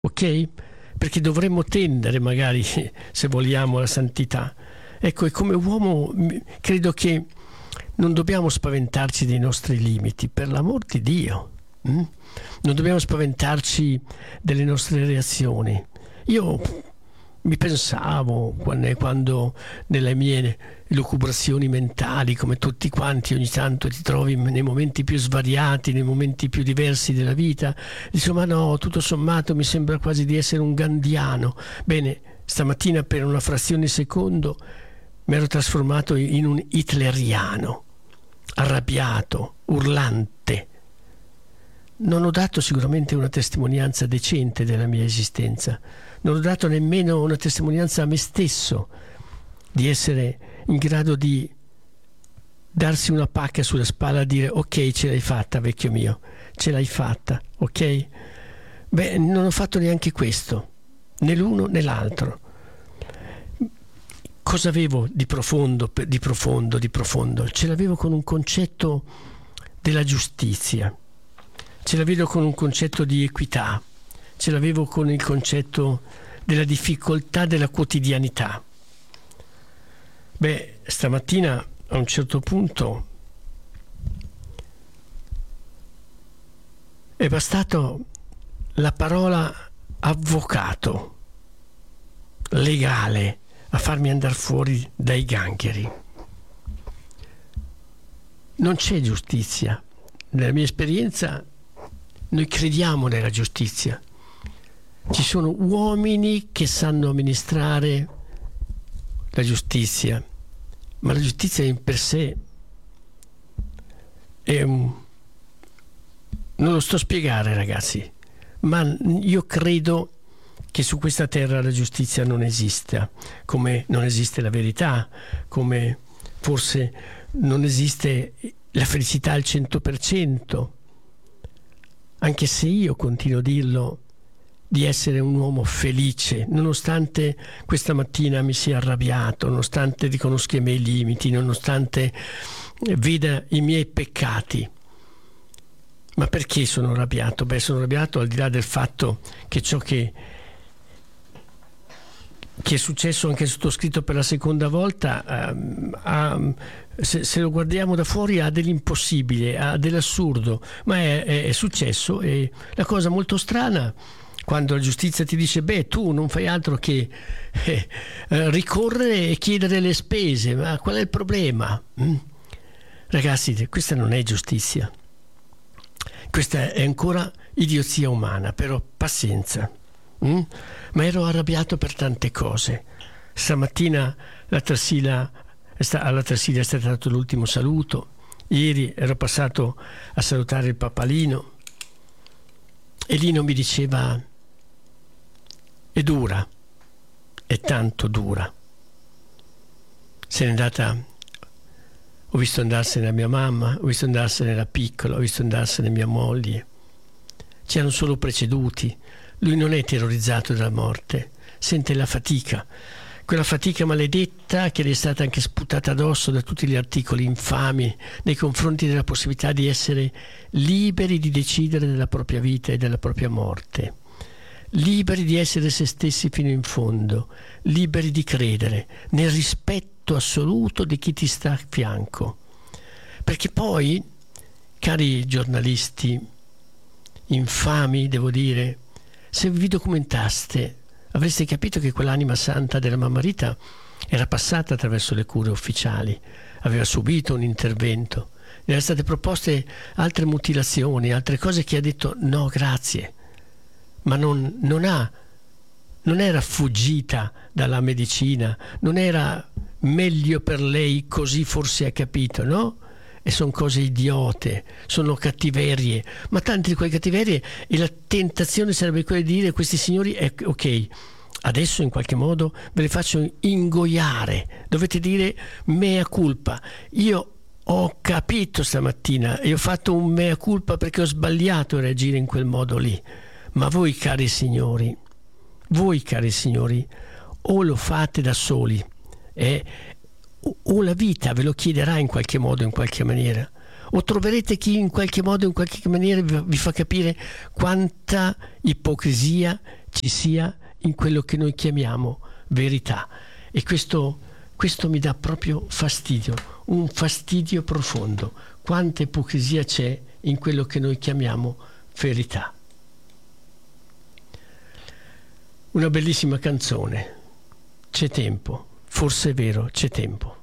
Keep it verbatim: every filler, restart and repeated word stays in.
ok? Perché dovremmo tendere magari, se vogliamo, alla santità. Ecco, e come uomo credo che non dobbiamo spaventarci dei nostri limiti, per l'amor di Dio. Mm? Non dobbiamo spaventarci delle nostre reazioni. Io mi pensavo quando, quando nelle mie lucubrazioni mentali, come tutti quanti, ogni tanto ti trovi nei momenti più svariati, nei momenti più diversi della vita, dicevo, ma no, tutto sommato mi sembra quasi di essere un gandhiano. Bene, stamattina per una frazione di secondo mi ero trasformato in un hitleriano, arrabbiato, urlante. Non ho dato sicuramente una testimonianza decente della mia esistenza, non ho dato nemmeno una testimonianza a me stesso di essere in grado di darsi una pacca sulla spalla e dire ok, ce l'hai fatta vecchio mio, ce l'hai fatta, ok? Beh, non ho fatto neanche questo, né l'uno né l'altro. Cosa avevo di profondo, di profondo, di profondo? Ce l'avevo con un concetto della giustizia, ce l'avevo con un concetto di equità, ce l'avevo con il concetto della difficoltà della quotidianità. Beh, stamattina a un certo punto è bastato la parola avvocato, legale, a farmi andare fuori dai gangheri. Non c'è giustizia. Nella mia esperienza noi crediamo nella giustizia. Ci sono uomini che sanno amministrare la giustizia, ma la giustizia in per sé è un... non lo sto a spiegare, ragazzi, ma io credo che su questa terra la giustizia non esista, come non esiste la verità, come forse non esiste la felicità al cento per cento, anche se io continuo a dirlo di essere un uomo felice, nonostante questa mattina mi sia arrabbiato, nonostante riconosca i miei limiti, nonostante veda i miei peccati. Ma perché sono arrabbiato? Beh, sono arrabbiato al di là del fatto che ciò che che è successo anche sottoscritto per la seconda volta, um, ha, se, se lo guardiamo da fuori ha dell'impossibile, ha dell'assurdo, ma è, è, è successo. E la cosa molto strana, quando la giustizia ti dice beh, tu non fai altro che eh, ricorrere e chiedere le spese, ma qual è il problema? Mm? Ragazzi, questa non è giustizia, questa è ancora idiozia umana, però pazienza. Mm? Ma ero arrabbiato per tante cose. Stamattina la Tarsila, alla Tarsila è stato dato l'ultimo saluto. Ieri ero passato a salutare il papalino e Lino mi diceva è dura, è tanto dura. Se n'è andata, ho visto andarsene la mia mamma, ho visto andarsene la piccola, ho visto andarsene mia moglie. Ci hanno solo preceduti. Lui non è terrorizzato dalla morte, sente la fatica, quella fatica maledetta che le è stata anche sputata addosso da tutti gli articoli infami nei confronti della possibilità di essere liberi di decidere della propria vita e della propria morte, liberi di essere se stessi fino in fondo, liberi di credere nel rispetto assoluto di chi ti sta a fianco. Perché poi, cari giornalisti infami, devo dire, se vi documentaste avreste capito che quell'anima santa della mamma Rita era passata attraverso le cure ufficiali, aveva subito un intervento, le erano state proposte altre mutilazioni, altre cose che ha detto no grazie, ma non, non ha non era fuggita dalla medicina, non era meglio per lei, così forse ha capito, no? E sono cose idiote, sono cattiverie, ma tante di quelle cattiverie, e la tentazione sarebbe quella di dire questi signori eh, ok, adesso in qualche modo ve le faccio ingoiare, dovete dire mea culpa. Io ho capito stamattina e ho fatto un mea culpa perché ho sbagliato a reagire in quel modo lì, ma voi cari signori, voi cari signori, o lo fate da soli eh, o la vita ve lo chiederà in qualche modo, in qualche maniera, o troverete chi in qualche modo, in qualche maniera vi fa capire quanta ipocrisia ci sia in quello che noi chiamiamo verità. E questo, questo mi dà proprio fastidio, un fastidio profondo. Quanta ipocrisia c'è in quello che noi chiamiamo verità. Una bellissima canzone. C'è tempo, forse è vero, c'è tempo.